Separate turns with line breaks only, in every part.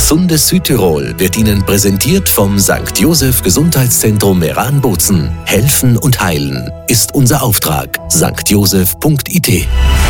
Gesundes Südtirol wird Ihnen präsentiert vom St. Joseph Gesundheitszentrum Meran-Bozen. Helfen und heilen ist unser Auftrag. stjoseph.it.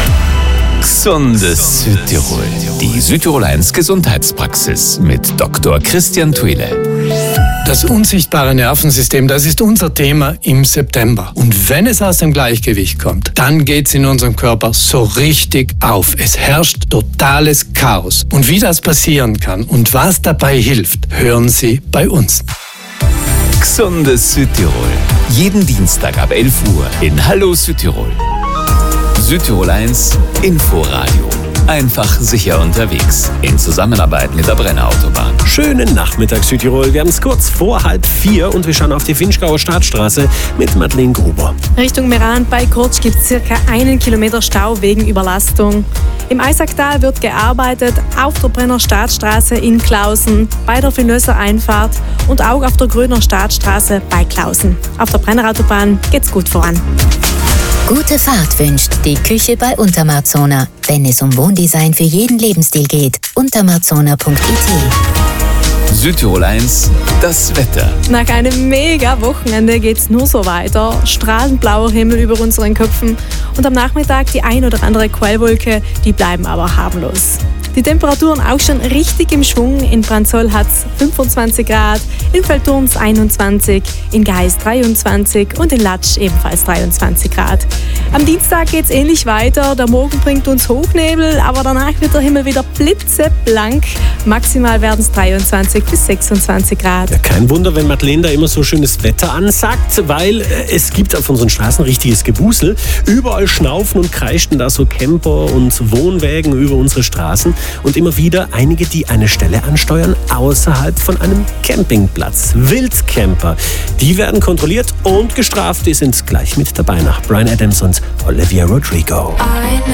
Gesundes Südtirol. Die Südtirol 1 Gesundheitspraxis mit Dr. Christian Thuile.
Das unsichtbare Nervensystem, das ist unser Thema im September. Und wenn es aus dem Gleichgewicht kommt, dann geht es in unserem Körper so richtig auf. Es herrscht totales Chaos. Und wie das passieren kann und was dabei hilft, hören Sie bei uns.
Gesundes Südtirol. Jeden Dienstag ab 11 Uhr in Hallo Südtirol. Südtirol 1 Inforadio. Einfach sicher unterwegs. In Zusammenarbeit mit der Brenner Autobahn.
Schönen Nachmittag Südtirol. Wir haben es kurz vor 3:30 und wir schauen auf die Finchgauer Staatsstraße mit Madeleine Gruber.
Richtung Meran bei Kurtsch gibt es circa 1 Kilometer Stau wegen Überlastung. Im Eisacktal wird gearbeitet, auf der Brenner Staatsstraße in Klausen, bei der Finösser Einfahrt und auch auf der Gröner Staatsstraße bei Klausen. Auf der Brenner Autobahn geht's gut voran.
Gute Fahrt wünscht die Küche bei Untermarzona. Wenn es um Wohndesign für jeden Lebensstil geht, untermarzona.it.
Südtirol 1, das Wetter.
Nach einem mega Wochenende geht's nur so weiter. Strahlend blauer Himmel über unseren Köpfen und am Nachmittag die ein oder andere Quellwolke, die bleiben aber harmlos. Die Temperaturen auch schon richtig im Schwung. In Brandsol hat's 25 Grad, in Feldturms 21, in Geis 23 und in Latsch ebenfalls 23 Grad. Am Dienstag geht's ähnlich weiter. Der Morgen bringt uns Hochnebel, aber danach wird der Himmel wieder blitzeblank. Maximal werden es 23 bis 26 Grad.
Ja, kein Wunder, wenn Madeleine da immer so schönes Wetter ansagt, weil es gibt auf unseren Straßen richtiges Gewusel. Überall schnaufen und kreischten da so Camper und Wohnwägen über unsere Straßen. Und immer wieder einige, die eine Stelle ansteuern außerhalb von einem Campingplatz. Wildcamper. Die werden kontrolliert und gestraft. Die sind gleich mit dabei nach Bryan Adams und Olivia Rodrigo.
I know